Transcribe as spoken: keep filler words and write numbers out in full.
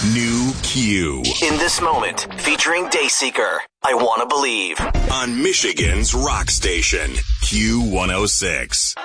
New Q. In This Moment, featuring Dayseeker. I Want to Believe. On Michigan's Rock Station, Q one oh six.